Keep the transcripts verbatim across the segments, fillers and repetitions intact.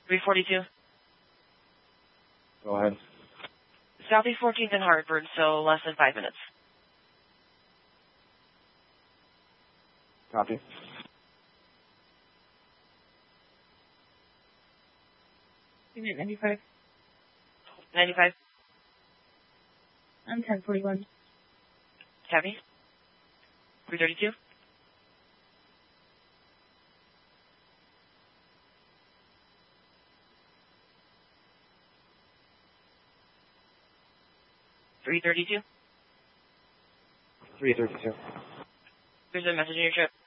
three forty-two. Go ahead. Southeast fourteenth in Hartford, so less than five minutes. Copy. Unit ninety-five. ninety-five. I'm ten forty-one. Copy. three thirty-two. three thirty-two. three thirty-two. There's a message in your trip.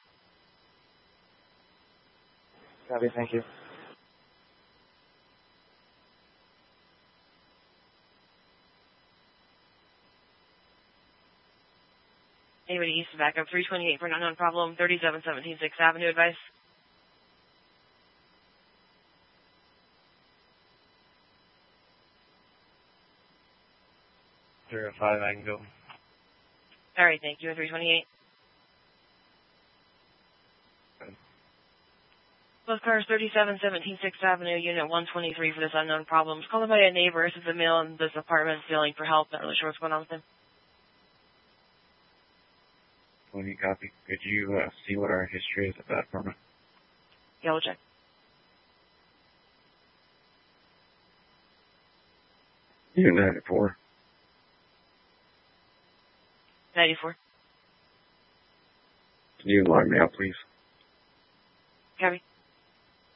Copy, thank you. Anybody east of backup, three twenty-eight for an unknown problem, thirty-seven seventeen sixth Avenue, advice. three oh five, I can go. All right, thank you, three twenty-eight. Good. Both cars, thirty-seven seventeen sixth Avenue, Unit one twenty-three for this unknown problem. Called by a neighbor. This is a male in this apartment feeling for help. Not really sure what's going on with him. When you copy, could you uh, see what our history is of that apartment? Yeah, we'll check. Unit ninety-four. ninety-four. Can you log me out, please? Copy.